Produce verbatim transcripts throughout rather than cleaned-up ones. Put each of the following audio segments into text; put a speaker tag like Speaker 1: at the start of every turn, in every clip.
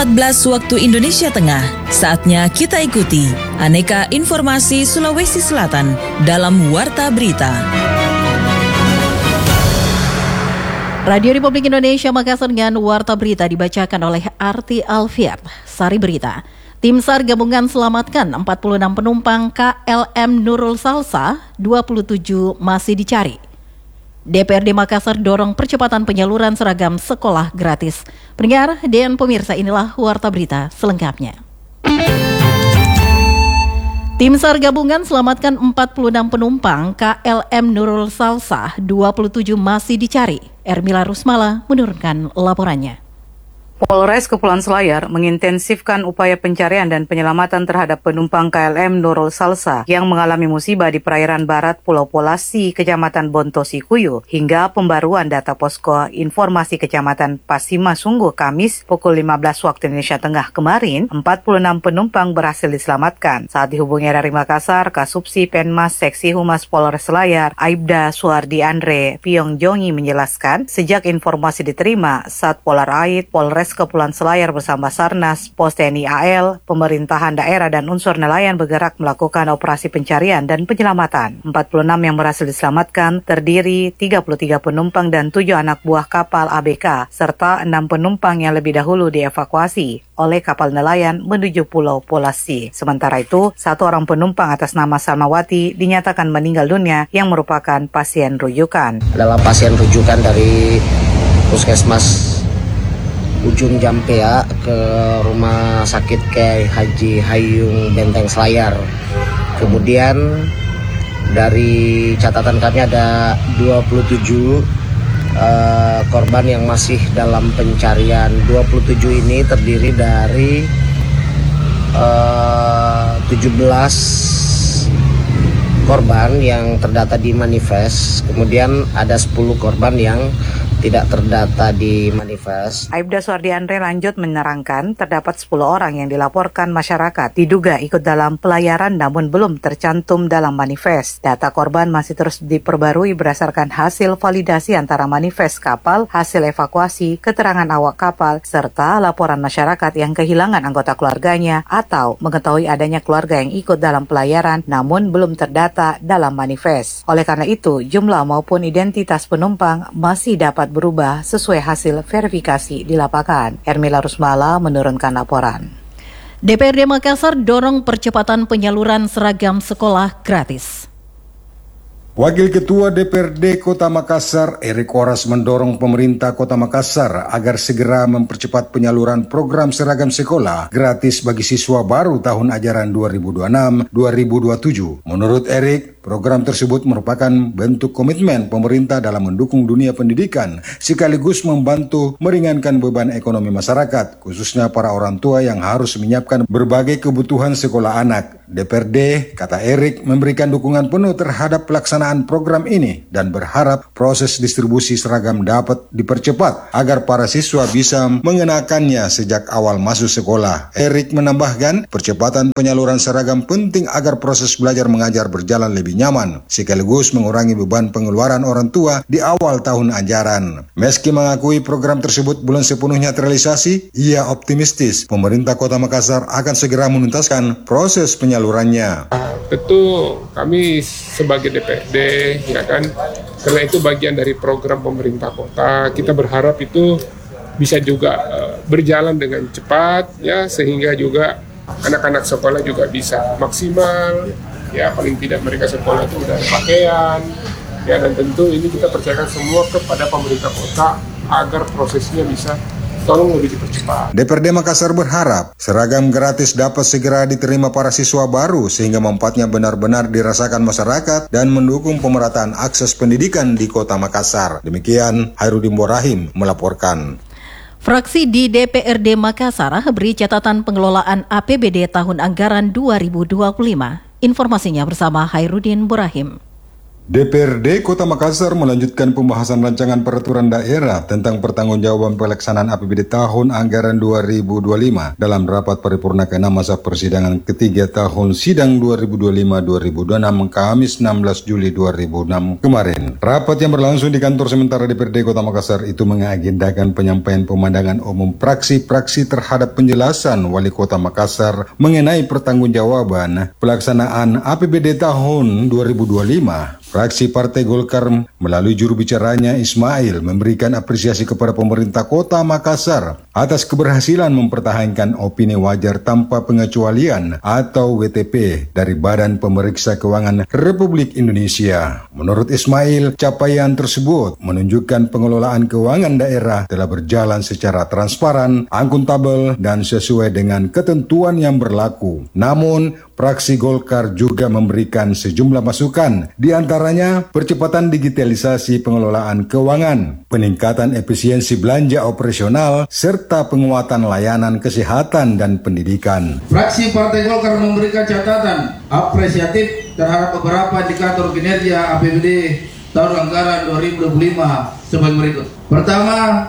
Speaker 1: empat belas waktu Indonesia Tengah. Saatnya kita ikuti aneka informasi Sulawesi Selatan dalam Warta Berita.
Speaker 2: Radio Republik Indonesia Makassar dengan Warta Berita dibacakan oleh Arti Alfiat. Sari Berita. Tim SAR gabungan selamatkan empat puluh enam penumpang K L M Nurul Salsa, dua puluh tujuh masih dicari. D P R D Makassar dorong percepatan penyaluran seragam sekolah gratis. Pendengar dan pemirsa, inilah Warta Berita selengkapnya. Tim SAR gabungan selamatkan empat puluh enam penumpang K L M Nurul Salsa, dua puluh tujuh masih dicari. Ermila Rusmala menurunkan laporannya.
Speaker 3: Polres Kepulauan Selayar mengintensifkan upaya pencarian dan penyelamatan terhadap penumpang K L M Nurul Salsa yang mengalami musibah di perairan barat Pulau Polasi, Kecamatan Bontosikuyu, hingga pembaruan data posko informasi Kecamatan Pasima Sungguh Kamis pukul lima belas waktu Indonesia Tengah kemarin, empat puluh enam penumpang berhasil diselamatkan. Saat dihubungi dari Makassar, Kasubsi Penmas Seksi Humas Polres Selayar, Aibda Suardi Andre Pyongjongi menjelaskan, sejak informasi diterima, Satpol Aid, Polres Kepulauan Selayar bersama Sarnas, Pos T N I A L, pemerintahan daerah dan unsur nelayan bergerak melakukan operasi pencarian dan penyelamatan. empat puluh enam yang berhasil diselamatkan terdiri tiga puluh tiga penumpang dan tujuh anak buah kapal A B K, serta enam penumpang yang lebih dahulu dievakuasi oleh kapal nelayan menuju Pulau Polasi. Sementara itu, satu orang penumpang atas nama Salmawati dinyatakan meninggal dunia yang merupakan pasien rujukan.
Speaker 4: Adalah pasien rujukan dari Puskesmas Ujung Jampea ke Rumah Sakit Kiai Haji Hayung Benteng Selayar. Kemudian dari catatan kami ada dua puluh tujuh uh, korban yang masih dalam pencarian. dua puluh tujuh ini terdiri dari uh, tujuh belas korban yang terdata di manifest. Kemudian ada sepuluh korban yang tidak terdata di manifest.
Speaker 3: Aibda Suardi Andre lanjut menerangkan terdapat sepuluh orang yang dilaporkan masyarakat diduga ikut dalam pelayaran namun belum tercantum dalam manifest. Data korban masih terus diperbarui berdasarkan hasil validasi antara manifest kapal, hasil evakuasi, keterangan awak kapal, serta laporan masyarakat yang kehilangan anggota keluarganya atau mengetahui adanya keluarga yang ikut dalam pelayaran namun belum terdata dalam manifest. Oleh karena itu, jumlah maupun identitas penumpang masih dapat berubah sesuai hasil verifikasi di lapangan. Ermila Rusmala menurunkan laporan.
Speaker 2: D P R D Makassar dorong percepatan penyaluran seragam sekolah gratis.
Speaker 5: Wakil Ketua D P R D Kota Makassar, Erik Oras, mendorong pemerintah Kota Makassar agar segera mempercepat penyaluran program seragam sekolah gratis bagi siswa baru tahun ajaran dua ribu dua puluh enam dua ribu dua puluh tujuh. Menurut Erik, program tersebut merupakan bentuk komitmen pemerintah dalam mendukung dunia pendidikan sekaligus membantu meringankan beban ekonomi masyarakat, khususnya para orang tua yang harus menyiapkan berbagai kebutuhan sekolah anak. D P R D, kata Erik, memberikan dukungan penuh terhadap pelaksanaan program ini dan berharap proses distribusi seragam dapat dipercepat agar para siswa bisa mengenakannya sejak awal masuk sekolah. Erik menambahkan, percepatan penyaluran seragam penting agar proses belajar mengajar berjalan lebih nyaman, sekaligus mengurangi beban pengeluaran orang tua di awal tahun ajaran. Meski mengakui program tersebut belum sepenuhnya terrealisasi, ia optimistis pemerintah Kota Makassar akan segera menuntaskan proses penyalurannya.
Speaker 6: Tentu kami sebagai D P R D, ya kan, karena itu bagian dari program pemerintah kota, kita berharap itu bisa juga uh, berjalan dengan cepat, ya, sehingga juga anak-anak sekolah juga bisa maksimal, ya, paling tidak mereka sekolah itu udah ada pakaian, ya, dan tentu ini kita percayakan semua kepada pemerintah kota agar prosesnya bisa tolong lebih dipercepat.
Speaker 5: D P R D Makassar berharap seragam gratis dapat segera diterima para siswa baru sehingga manfaatnya benar-benar dirasakan masyarakat dan mendukung pemerataan akses pendidikan di Kota Makassar. Demikian Hairudin Borahim melaporkan.
Speaker 2: Fraksi di D P R D Makassar beri catatan pengelolaan A P B D tahun anggaran dua ribu dua puluh lima. Informasinya bersama Hairudin Borahim.
Speaker 5: D P R D Kota Makassar melanjutkan pembahasan rancangan peraturan daerah tentang pertanggungjawaban pelaksanaan A P B D tahun anggaran dua ribu dua puluh lima dalam rapat paripurna keenam masa persidangan ketiga tahun sidang dua ribu dua puluh lima dua ribu dua puluh enam Kamis enam belas Juli dua ribu enam kemarin. Rapat yang berlangsung di kantor sementara D P R D Kota Makassar itu mengagendakan penyampaian pemandangan umum praksi-praksi terhadap penjelasan Wali Kota Makassar mengenai pertanggungjawaban pelaksanaan A P B D tahun dua ribu dua puluh lima. Fraksi Partai Golkar melalui juru bicaranya Ismail memberikan apresiasi kepada pemerintah Kota Makassar atas keberhasilan mempertahankan opini wajar tanpa pengecualian atau W T P dari Badan Pemeriksa Keuangan Republik Indonesia. Menurut Ismail, capaian tersebut menunjukkan pengelolaan keuangan daerah telah berjalan secara transparan, akuntabel, dan sesuai dengan ketentuan yang berlaku. Namun, fraksi Golkar juga memberikan sejumlah masukan, di antaranya percepatan digitalisasi pengelolaan keuangan, peningkatan efisiensi belanja operasional, serta penguatan layanan kesehatan dan pendidikan.
Speaker 7: Fraksi Partai Golkar memberikan catatan apresiatif terhadap beberapa indikator kinerja A P B D tahun anggaran dua ribu dua puluh lima sebagai berikut. Pertama,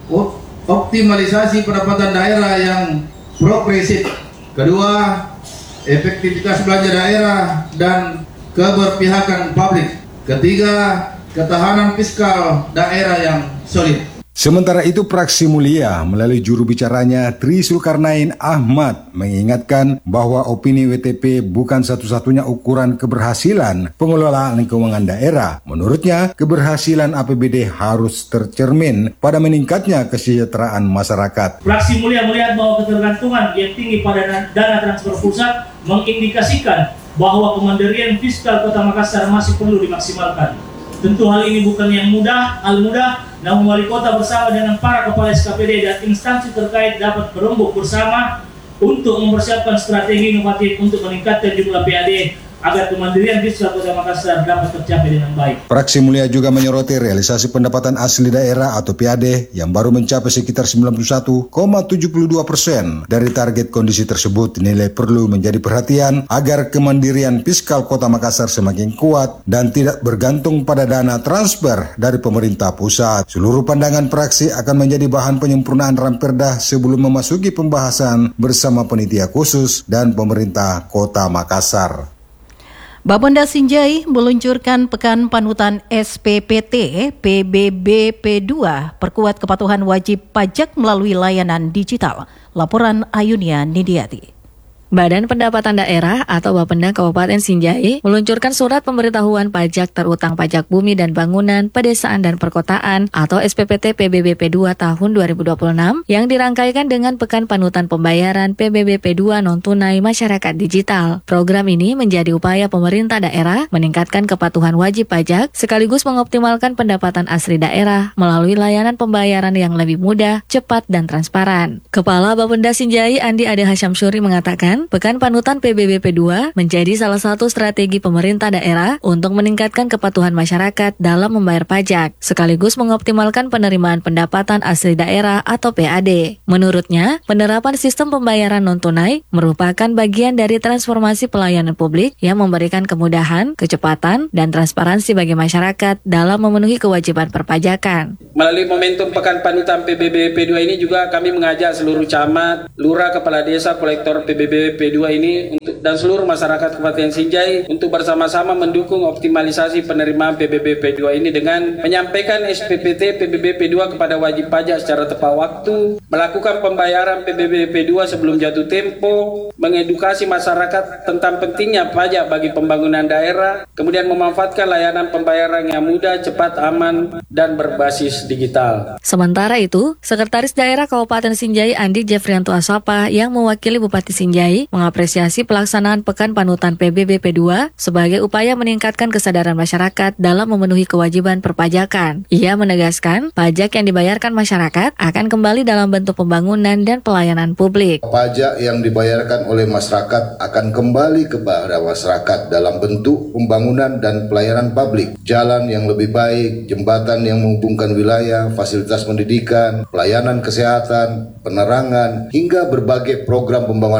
Speaker 7: optimalisasi pendapatan daerah yang progresif. Kedua, efektivitas belanja daerah dan keberpihakan publik. Ketiga, ketahanan fiskal daerah yang solid.
Speaker 5: Sementara itu, Praksi Mulia melalui juru bicaranya Tri Zulkarnain Ahmad mengingatkan bahwa opini W T P bukan satu-satunya ukuran keberhasilan pengelolaan keuangan daerah. Menurutnya, keberhasilan A P B D harus tercermin pada meningkatnya kesejahteraan masyarakat.
Speaker 8: Praksi Mulia melihat bahwa ketergantungan yang tinggi pada dana transfer pusat mengindikasikan bahwa kemandirian fiskal Kota Makassar masih perlu dimaksimalkan. Tentu hal ini bukan yang mudah, hal mudah, namun Wali Kota bersama dengan para kepala S K P D dan instansi terkait dapat berembuk bersama untuk mempersiapkan strategi inovatif untuk meningkatkan jumlah P A D agar kemandirian fiskal Kota Makassar dapat tercapai dengan baik.
Speaker 5: Praksi Mulia juga menyoroti realisasi pendapatan asli daerah atau P A D yang baru mencapai sekitar sembilan puluh satu koma tujuh dua persen. Dari target kondisi tersebut dinilai perlu menjadi perhatian agar kemandirian fiskal Kota Makassar semakin kuat dan tidak bergantung pada dana transfer dari pemerintah pusat. Seluruh pandangan praksi akan menjadi bahan penyempurnaan Ramperda sebelum memasuki pembahasan bersama panitia khusus dan pemerintah Kota Makassar.
Speaker 2: Bapenda Sinjai meluncurkan Pekan Panutan S P P T P B B P dua, perkuat kepatuhan wajib pajak melalui layanan digital. Laporan Ayunia Nidiati.
Speaker 9: Badan Pendapatan Daerah atau Bapenda Kabupaten Sinjai meluncurkan surat pemberitahuan pajak terutang pajak bumi dan bangunan, pedesaan dan perkotaan atau S P P T P B B P dua tahun dua ribu dua puluh enam yang dirangkaikan dengan Pekan Panutan Pembayaran P B B P dua non-tunai masyarakat digital. Program ini menjadi upaya pemerintah daerah meningkatkan kepatuhan wajib pajak sekaligus mengoptimalkan pendapatan asli daerah melalui layanan pembayaran yang lebih mudah, cepat, dan transparan. Kepala Bapenda Sinjai Andi Ade Hasyamsyuri mengatakan, Pekan Panutan P B B P dua menjadi salah satu strategi pemerintah daerah untuk meningkatkan kepatuhan masyarakat dalam membayar pajak, sekaligus mengoptimalkan penerimaan pendapatan asli daerah atau P A D. Menurutnya, penerapan sistem pembayaran non-tunai merupakan bagian dari transformasi pelayanan publik yang memberikan kemudahan, kecepatan, dan transparansi bagi masyarakat dalam memenuhi kewajiban perpajakan.
Speaker 10: Melalui momentum Pekan Panutan P B B P dua ini juga kami mengajak seluruh camat, lurah, kepala desa, kolektor P B B P dua ini untuk, dan seluruh masyarakat Kabupaten Sinjai untuk bersama-sama mendukung optimalisasi penerimaan P B B P dua ini dengan menyampaikan S P P T P B B P dua kepada wajib pajak secara tepat waktu, melakukan pembayaran P B B P dua sebelum jatuh tempo, mengedukasi masyarakat tentang pentingnya pajak bagi pembangunan daerah, kemudian memanfaatkan layanan pembayaran yang mudah, cepat, aman, dan berbasis digital.
Speaker 9: Sementara itu, Sekretaris Daerah Kabupaten Sinjai Andi Jeffrianto Asapa yang mewakili Bupati Sinjai mengapresiasi pelaksanaan Pekan Panutan P B B P dua sebagai upaya meningkatkan kesadaran masyarakat dalam memenuhi kewajiban perpajakan. Ia menegaskan, pajak yang dibayarkan masyarakat akan kembali dalam bentuk pembangunan dan pelayanan publik.
Speaker 11: Pajak yang dibayarkan oleh masyarakat akan kembali kepada masyarakat dalam bentuk pembangunan dan pelayanan publik. Jalan yang lebih baik, jembatan yang menghubungkan wilayah, fasilitas pendidikan, pelayanan kesehatan, penerangan, hingga berbagai program pembangunan daerah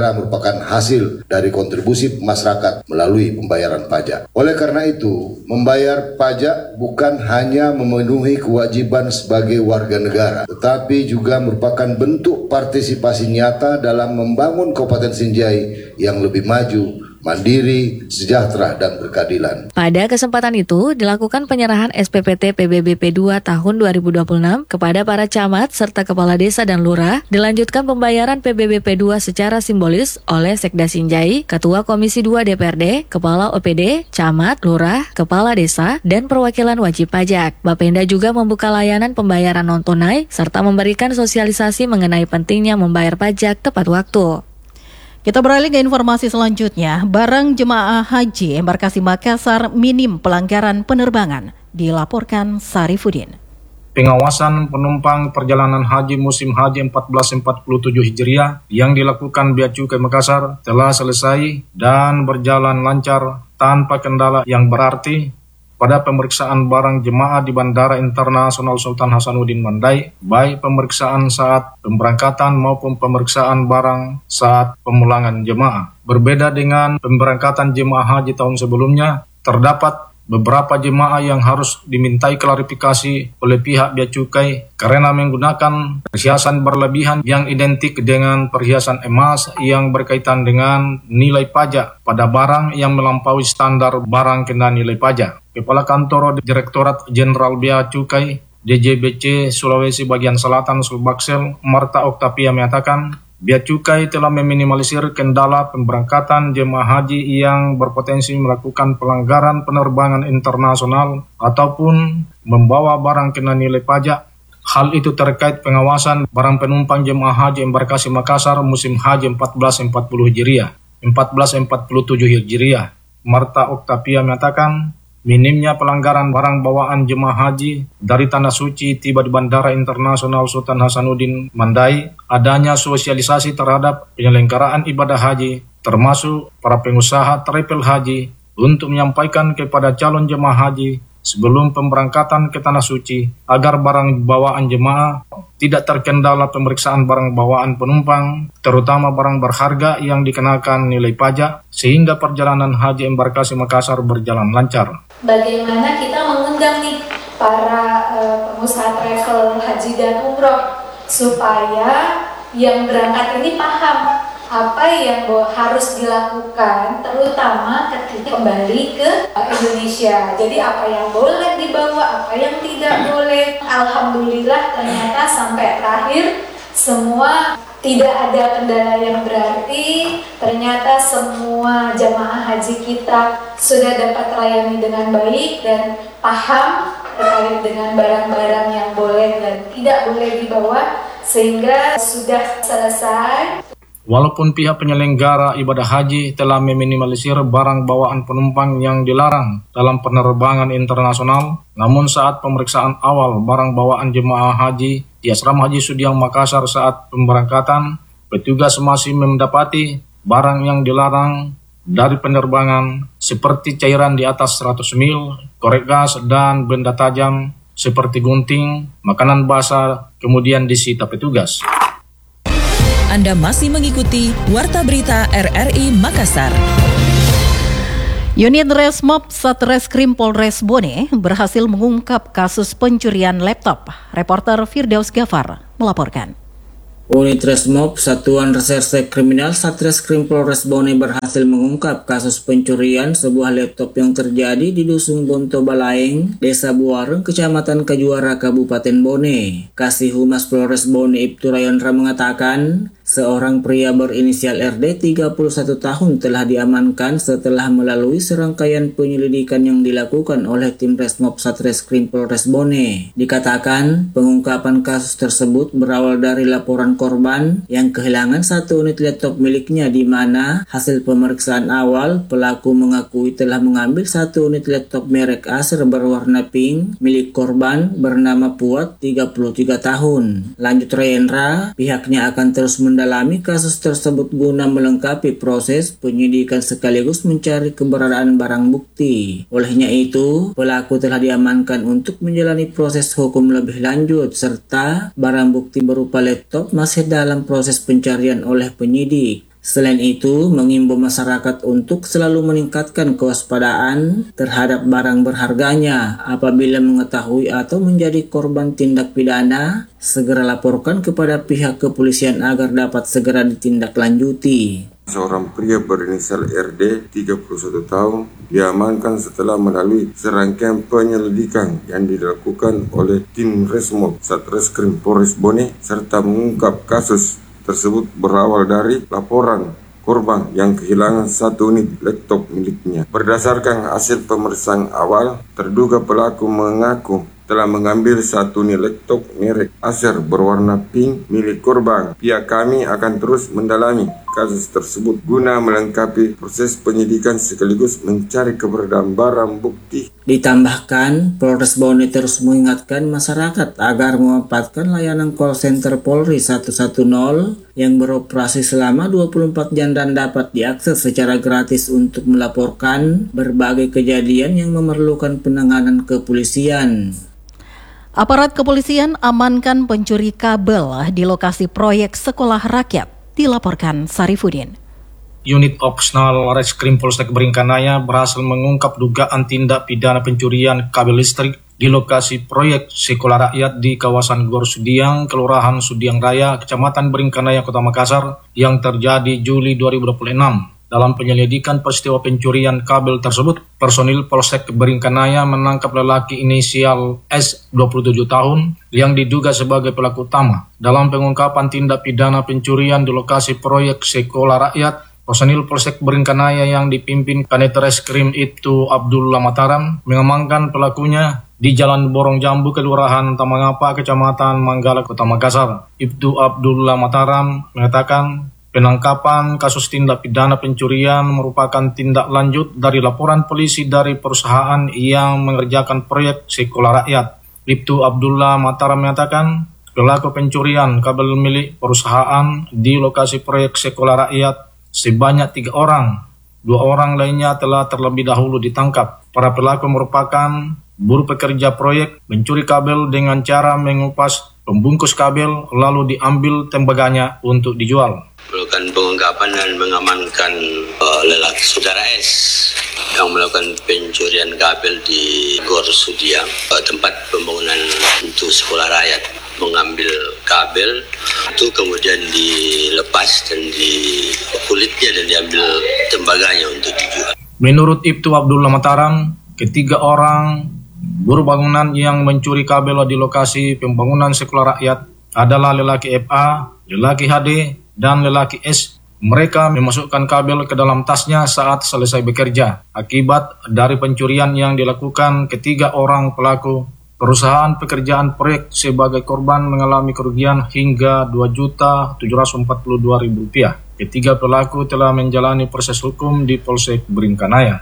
Speaker 11: negara merupakan hasil dari kontribusi masyarakat melalui pembayaran pajak. Oleh karena itu, membayar pajak bukan hanya memenuhi kewajiban sebagai warga negara, tetapi juga merupakan bentuk partisipasi nyata dalam membangun Kabupaten Sinjai yang lebih maju, mandiri, sejahtera, dan berkeadilan.
Speaker 9: Pada kesempatan itu, dilakukan penyerahan S P P T P B B P dua tahun dua ribu dua puluh enam kepada para camat serta kepala desa dan lurah. Dilanjutkan pembayaran P B B P dua secara simbolis oleh Sekda Sinjai, Ketua Komisi dua D P R D, Kepala O P D, camat, lurah, kepala desa, dan perwakilan wajib pajak. Bapenda juga membuka layanan pembayaran non-tunai serta memberikan sosialisasi mengenai pentingnya membayar pajak tepat waktu.
Speaker 2: Kita beralih ke informasi selanjutnya. Barang jemaah haji embarkasi Makassar minim pelanggaran penerbangan, dilaporkan Sarifudin.
Speaker 12: Pengawasan penumpang perjalanan haji musim haji seribu empat ratus empat puluh tujuh Hijriah yang dilakukan Bea Cukai Makassar telah selesai dan berjalan lancar tanpa kendala yang berarti pada pemeriksaan barang jemaah di Bandara Internasional Sultan Hasanuddin Mandai, baik pemeriksaan saat pemberangkatan maupun pemeriksaan barang saat pemulangan jemaah. Berbeda dengan pemberangkatan jemaah haji tahun sebelumnya, terdapat beberapa jemaah yang harus dimintai klarifikasi oleh pihak Bea Cukai karena menggunakan perhiasan berlebihan yang identik dengan perhiasan emas yang berkaitan dengan nilai pajak pada barang yang melampaui standar barang kena nilai pajak. Kepala Kantor Direktorat Jenderal Bea Cukai D J B C Sulawesi Bagian Selatan Sulbaksel, Marta Oktavia menyatakan, Bea Cukai telah meminimalisir kendala pemberangkatan jemaah haji yang berpotensi melakukan pelanggaran penerbangan internasional ataupun membawa barang kena nilai pajak. Hal itu terkait pengawasan barang penumpang jemaah haji embarkasi Makassar musim haji seribu empat ratus empat puluh Hijriah, seribu empat ratus empat puluh tujuh Hijriah. Marta Oktavia menyatakan, minimnya pelanggaran barang bawaan jemaah haji dari Tanah Suci tiba di Bandara Internasional Sultan Hasanuddin Mandai, adanya sosialisasi terhadap penyelenggaraan ibadah haji, termasuk para pengusaha travel haji, untuk menyampaikan kepada calon jemaah haji sebelum pemberangkatan ke Tanah Suci agar barang bawaan jemaah tidak terkendala pemeriksaan barang bawaan penumpang, terutama barang berharga yang dikenakan nilai pajak, sehingga perjalanan haji embarkasi Makassar berjalan lancar.
Speaker 13: Bagaimana kita mengundang nih para uh, pengusaha travel haji dan umroh supaya yang berangkat ini paham apa yang harus dilakukan, terutama ketika kembali ke Indonesia. Jadi apa yang boleh dibawa, apa yang tidak boleh. Alhamdulillah ternyata sampai terakhir semua tidak ada kendala yang berarti. Ternyata semua jamaah haji kita sudah dapat terlayani dengan baik dan paham terkait dengan barang-barang yang boleh dan tidak boleh dibawa, sehingga sudah selesai.
Speaker 12: Walaupun pihak penyelenggara ibadah haji telah meminimalisir barang bawaan penumpang yang dilarang dalam penerbangan internasional, namun saat pemeriksaan awal barang bawaan jemaah haji di Asrama Haji Sudiang Makassar saat pemberangkatan, petugas masih mendapati barang yang dilarang dari penerbangan seperti cairan di atas seratus mil, korek gas, dan benda tajam seperti gunting, makanan basah, kemudian disita petugas.
Speaker 1: Anda masih mengikuti Warta Berita R R I Makassar.
Speaker 2: Unit Resmob Satreskrim Polres Bone berhasil mengungkap kasus pencurian laptop. Reporter Firdaus Gafar melaporkan.
Speaker 14: Unit Resmob Satuan Reserse Kriminal Satreskrim Polres Bone berhasil mengungkap kasus pencurian sebuah laptop yang terjadi di Dusun Bonto Balaeng, Desa Buareng, Kecamatan Kajuara, Kabupaten Bone. Kasih Humas Polres Bone Ibtu Rayondra mengatakan, seorang pria berinisial R D tiga puluh satu tahun telah diamankan setelah melalui serangkaian penyelidikan yang dilakukan oleh tim Resmob Satreskrim Polres Bone. Dikatakan, pengungkapan kasus tersebut berawal dari laporan korban yang kehilangan satu unit laptop miliknya, di mana hasil pemeriksaan awal pelaku mengakui telah mengambil satu unit laptop merek Acer berwarna pink milik korban bernama Puat tiga puluh tiga tahun. Lanjut Rayendra, pihaknya akan terus mendalami kasus tersebut guna melengkapi proses penyidikan sekaligus mencari keberadaan barang bukti. Olehnya itu, pelaku telah diamankan untuk menjalani proses hukum lebih lanjut, serta barang bukti berupa laptop masih dalam proses pencarian oleh penyidik. Selain itu, mengimbau masyarakat untuk selalu meningkatkan kewaspadaan terhadap barang berharganya. Apabila mengetahui atau menjadi korban tindak pidana, segera laporkan kepada pihak kepolisian agar dapat segera ditindaklanjuti.
Speaker 15: Seorang pria berinisial R D, tiga puluh satu tahun, diamankan setelah melalui serangkaian penyelidikan yang dilakukan oleh tim Resmob Satreskrim Polres Bone serta mengungkap kasus tersebut berawal dari laporan korban yang kehilangan satu unit laptop miliknya. Berdasarkan hasil pemeriksaan awal, terduga pelaku mengaku telah mengambil satu unit laptop merek Acer berwarna pink milik korban. Pihak kami akan terus mendalami kasus tersebut guna melengkapi proses penyidikan sekaligus mencari keberadaan barang bukti.
Speaker 14: Ditambahkan, Polres Bone terus mengingatkan masyarakat agar memanfaatkan layanan call center Polri satu satu nol yang beroperasi selama dua puluh empat jam dan dapat diakses secara gratis untuk melaporkan berbagai kejadian yang memerlukan penanganan kepolisian.
Speaker 2: Aparat kepolisian amankan pencuri kabel di lokasi proyek sekolah rakyat, dilaporkan Sarifudin.
Speaker 12: Unit Opsional Reskrim Polsek Beringkanaya berhasil mengungkap dugaan tindak pidana pencurian kabel listrik di lokasi proyek sekolah rakyat di kawasan Gor Sudiang, Kelurahan Sudiang Raya, Kecamatan Beringkanaya, Kota Makassar yang terjadi Juli dua ribu dua puluh enam. Dalam penyelidikan peristiwa pencurian kabel tersebut, personil Polsek Beringkanaya menangkap lelaki inisial S, dua puluh tujuh tahun, yang diduga sebagai pelaku utama. Dalam pengungkapan tindak pidana pencurian di lokasi proyek sekolah rakyat, personil Polsek Beringkanaya yang dipimpin Kanit Reskrim Ibtu Abdullah Mataram mengamankan pelakunya di Jalan Borong Jambu, Kelurahan Tamangapa, Kecamatan Manggala, Kota Makassar. Ibtu Abdullah Mataram mengatakan penangkapan kasus tindak pidana pencurian merupakan tindak lanjut dari laporan polisi dari perusahaan yang mengerjakan proyek sekolah rakyat. Ibtu Abdullah Mataram mengatakan pelaku pencurian kabel milik perusahaan di lokasi proyek sekolah rakyat sebanyak tiga orang. Dua orang lainnya telah terlebih dahulu ditangkap. Para pelaku merupakan buruh pekerja proyek mencuri kabel dengan cara mengupas pembungkus kabel lalu diambil tembaganya untuk dijual.
Speaker 16: Melakukan pengungkapan dan mengamankan uh, lelaki saudara S yang melakukan pencurian kabel di Gor Sudiang, uh, tempat pembangunan untuk sekolah rakyat. Mengambil kabel itu kemudian dilepas dan di kulitnya dan diambil tembaganya untuk dijual.
Speaker 12: Menurut Ibtu Abdullah Mataram, ketiga orang buruh bangunan yang mencuri kabel di lokasi pembangunan sekolah rakyat adalah lelaki F A, lelaki H D, dan lelaki S. Mereka memasukkan kabel ke dalam tasnya saat selesai bekerja. Akibat dari pencurian yang dilakukan ketiga orang pelaku, perusahaan pekerjaan proyek sebagai korban mengalami kerugian hingga dua juta tujuh ratus empat puluh dua ribu rupiah. Ketiga pelaku telah menjalani proses hukum di Polsek Beringkanaya.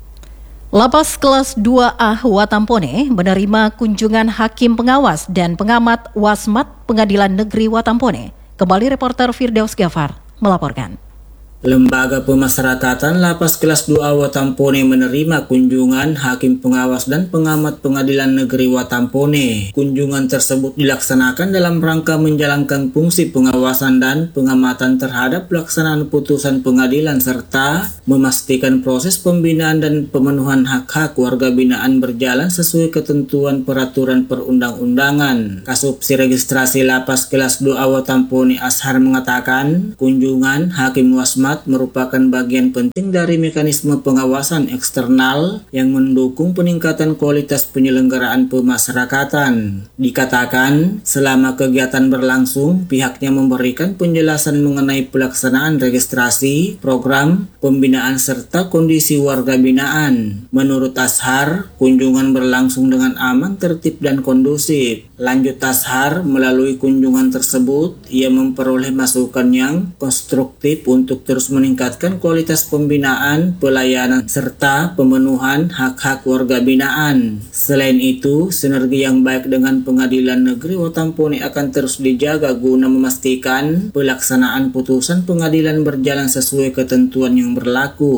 Speaker 2: Lapas kelas dua A Watampone menerima kunjungan Hakim Pengawas dan Pengamat Wasmat Pengadilan Negeri Watampone. Kembali reporter Firdaus Gafar melaporkan.
Speaker 14: Lembaga Pemasyarakatan Lapas Kelas dua A Watampone menerima kunjungan Hakim Pengawas dan Pengamat Pengadilan Negeri Watampone. Kunjungan tersebut dilaksanakan dalam rangka menjalankan fungsi pengawasan dan pengamatan terhadap pelaksanaan putusan pengadilan serta memastikan proses pembinaan dan pemenuhan hak-hak warga binaan berjalan sesuai ketentuan peraturan perundang-undangan. Kasubsi Registrasi Lapas Kelas dua A Watampone Ashar mengatakan, kunjungan Hakim Wasmat merupakan bagian penting dari mekanisme pengawasan eksternal yang mendukung peningkatan kualitas penyelenggaraan pemasyarakatan. Dikatakan, selama kegiatan berlangsung, pihaknya memberikan penjelasan mengenai pelaksanaan registrasi, program, pembinaan serta kondisi warga binaan. Menurut Ashar, kunjungan berlangsung dengan aman, tertib, dan kondusif. Lanjut Ashar, melalui kunjungan tersebut, ia memperoleh masukan yang konstruktif untuk terus meningkatkan kualitas pembinaan, pelayanan, serta pemenuhan hak-hak warga binaan. Selain itu, sinergi yang baik dengan Pengadilan Negeri Watampone akan terus dijaga guna memastikan pelaksanaan putusan pengadilan berjalan sesuai ketentuan yang berlaku.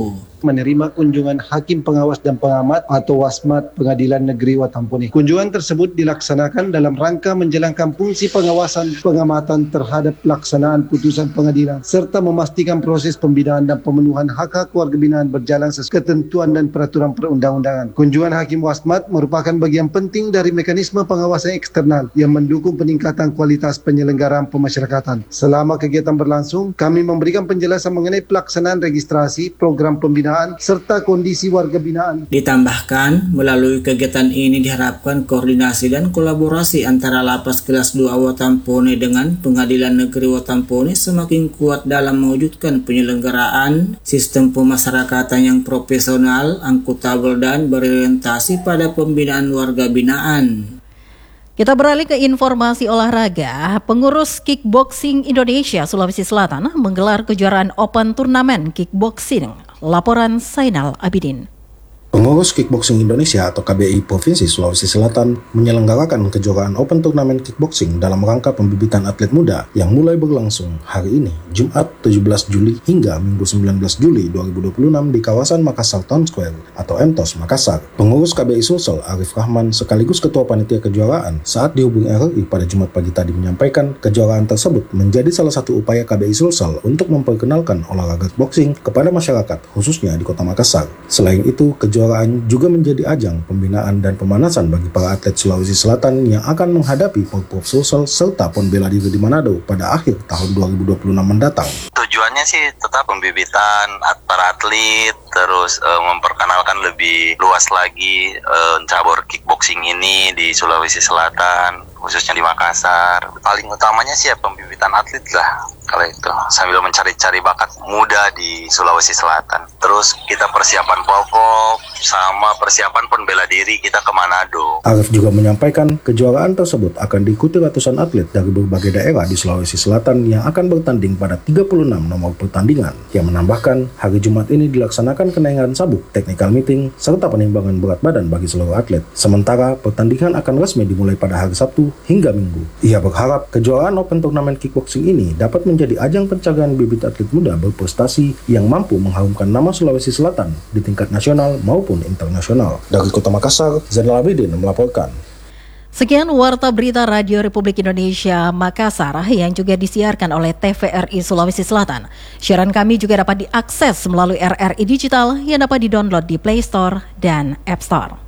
Speaker 17: menerima kunjungan Hakim Pengawas dan Pengamat atau Wasmat Pengadilan Negeri Watampone. Kunjungan tersebut dilaksanakan dalam rangka menjalankan fungsi pengawasan pengamatan terhadap pelaksanaan putusan pengadilan serta memastikan proses pembinaan dan pemenuhan hak-hak keluarga binaan berjalan sesuai ketentuan dan peraturan perundang-undangan. Kunjungan Hakim Wasmat merupakan bagian penting dari mekanisme pengawasan eksternal yang mendukung peningkatan kualitas penyelenggaraan pemasyarakatan. Selama kegiatan berlangsung, kami memberikan penjelasan mengenai pelaksanaan registrasi, program pembinaan, serta kondisi warga binaan.
Speaker 14: Ditambahkan, melalui kegiatan ini diharapkan koordinasi dan kolaborasi antara Lapas Kelas dua Watampone dengan Pengadilan Negeri Watampone semakin kuat dalam mewujudkan penyelenggaraan sistem pemasyarakatan yang profesional, akuntabel, dan berorientasi pada pembinaan warga binaan.
Speaker 2: Kita beralih ke informasi olahraga. Pengurus Kickboxing Indonesia Sulawesi Selatan menggelar kejuaraan Open Turnamen Kickboxing. Laporan Zainal Abidin.
Speaker 18: Pengurus Kickboxing Indonesia atau K B I Provinsi Sulawesi Selatan menyelenggarakan kejuaraan Open Turnamen Kickboxing dalam rangka pembibitan atlet muda yang mulai berlangsung hari ini, Jumat tujuh belas Juli hingga Minggu sembilan belas Juli dua ribu dua puluh enam di kawasan Makassar Town Square atau M T O S Makassar. Pengurus K B I Sulsel Arif Rahman sekaligus Ketua Panitia Kejuaraan saat dihubungi R R I pada Jumat pagi tadi menyampaikan kejuaraan tersebut menjadi salah satu upaya K B I Sulsel untuk memperkenalkan olahraga kickboxing kepada masyarakat khususnya di Kota Makassar. Selain itu, kejuaraan Kejuaraan juga menjadi ajang pembinaan dan pemanasan bagi para atlet Sulawesi Selatan yang akan menghadapi Porprov Sulsel serta Pon Bela Diri di Manado pada akhir tahun dua ribu dua puluh enam mendatang.
Speaker 19: Tujuannya sih tetap pembibitan para atlet, terus uh, memperkenalkan lebih luas lagi uh, cabur kickboxing ini di Sulawesi Selatan, khususnya di Makassar. Paling utamanya sih ya pembibitan atlet lah kalau itu, sambil mencari-cari bakat muda di Sulawesi Selatan. Terus kita persiapan Porprov sama persiapan Pon Bela Diri kita ke Manado.
Speaker 18: Arif juga menyampaikan kejuaraan tersebut akan diikuti ratusan atlet dari berbagai daerah di Sulawesi Selatan yang akan bertanding pada tiga puluh enam nomor pertandingan. Yang menambahkan, hari Jumat ini dilaksanakan kenaikan sabuk, technical meeting, serta penimbangan berat badan bagi seluruh atlet. Sementara pertandingan akan resmi dimulai pada hari Sabtu hingga Minggu. Ia berharap kejuaraan Open Turnamen Kickboxing ini dapat menjadi ajang pencarian bibit atlet muda berprestasi yang mampu mengharumkan nama Sulawesi Selatan di tingkat nasional maupun internasional. Dari Kota Makassar, Zainal Abidin melaporkan.
Speaker 2: Sekian Warta Berita Radio Republik Indonesia Makassar yang juga disiarkan oleh T V R I Sulawesi Selatan. Siaran kami juga dapat diakses melalui R R I Digital yang dapat didownload di Play Store dan App Store.